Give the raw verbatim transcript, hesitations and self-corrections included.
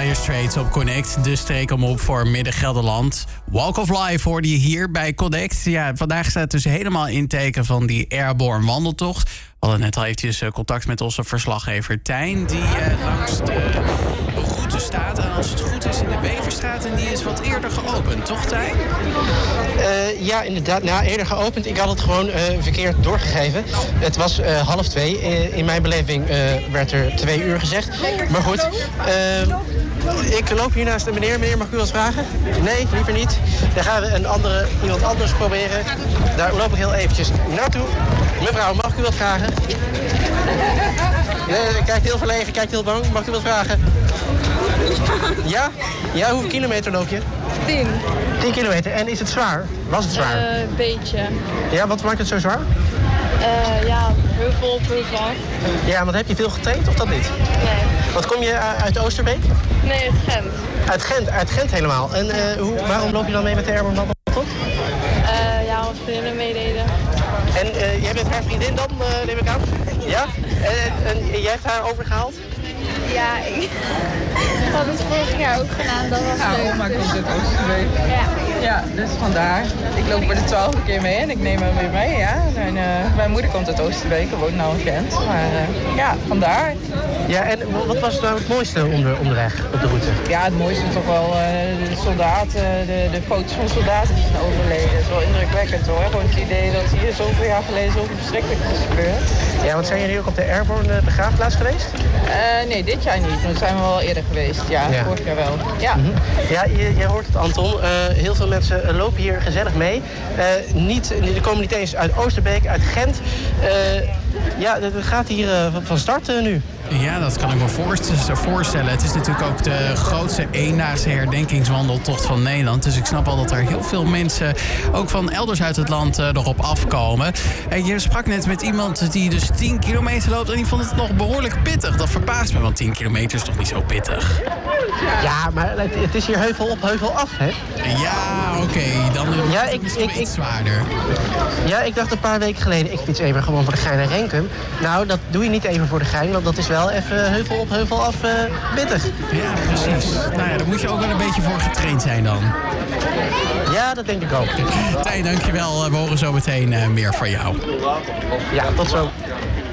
Dire Straits op Connect. De streek om op voor Midden-Gelderland. Walk of Life hoorde je hier bij Connect. Ja, vandaag staat dus helemaal in teken van die Airborne wandeltocht. We hadden net al eventjes contact met onze verslaggever Tijn, die eh, langs de route staat. En als het goed is in de Weverstraat, en die is wat eerder geopend, toch Tijn? Uh, ja, inderdaad. Nou, eerder geopend. Ik had het gewoon uh, verkeerd doorgegeven. Het was uh, half twee. Uh, in mijn beleving uh, werd er twee uur gezegd. Maar goed, uh, ik loop hier naast de meneer. Meneer, mag ik u wat vragen? Nee, liever niet. Dan gaan we een andere, iemand anders proberen. Daar loop ik heel eventjes naartoe. Mevrouw, mag ik u wat vragen? Nee, kijkt heel verlegen, kijkt heel bang. Mag ik u wat vragen? Ja? Ja, hoeveel kilometer loop je? Tien. Tien kilometer. En is het zwaar? Was het zwaar? Een uh, beetje. Ja, wat maakt het zo zwaar? Uh, ja, heuvel op, heuvel af. Ja, maar heb je veel getraind of dat niet? Nee. Wat kom je uh, uit Oosterbeek? Nee, uit Gent. Uit Gent, uit Gent helemaal. En uh, hoe, waarom loop je dan mee met de Airborne wandeltocht? Uh, ja, wat vriendinnen meededen. En uh, jij bent haar vriendin dan, uh, neem ik aan? Ja? En, en, en jij hebt haar overgehaald? Ja, ik had het vorig jaar ook gedaan, dat was ja, leuk. Oma komt uit Oosterbeek. Ja. Ja, dus vandaar. Ik loop voor de twaalfde keer mee en ik neem hem weer mee, ja. Mijn, uh, mijn moeder komt uit Oosterbeek, en woont nou in Gent. Maar uh, ja, vandaar. Ja, en wat was nou het mooiste onder, onderweg op de route? Ja, het mooiste is toch wel uh, de soldaten, de, de foto's van soldaten die zijn overleden. Dat is wel indrukwekkend hoor. Gewoon het idee dat hier zoveel jaar geleden zoveel verschrikkelijk is gebeurd. Ja, want zijn jullie ook op de Airborne begraafplaats geweest? Uh, nee, dit jaar niet. Maar dat zijn we wel eerder geweest. Ja, ja. vorig jaar wel. Ja, mm-hmm. Ja, je, je hoort het Anton. Uh, heel veel mensen lopen hier gezellig mee. Uh, niet, de komen niet eens uit Oosterbeek, uit Gent. Uh, ja, het gaat hier uh, van start uh, nu. Ja, dat kan ik me voorstellen. Het is natuurlijk ook de grootste eendaagse herdenkingswandeltocht van Nederland. Dus ik snap wel dat er heel veel mensen, ook van elders uit het land, uh, erop afkomen. En je sprak net met iemand die dus tien kilometer loopt en die vond het nog behoorlijk pittig. Dat verbaast me, want tien kilometer is toch niet zo pittig? Ja, maar het, het is hier heuvel op, heuvel af, hè? Ja, oké. Okay. Dan is ja, het ik, misschien ik, iets ik, zwaarder. Ja, ik dacht een paar weken geleden, ik fiets even gewoon voor de gein naar Renkum. Nou, dat doe je niet even voor de gein, want dat is wel even heuvel op, heuvel af, uh, pittig. Ja, precies. Nou ja, daar moet je ook wel een beetje voor getraind zijn dan. Ja, dat denk ik ook. Tijn, dankjewel. We horen zo meteen uh, meer van jou. Ja, tot zo.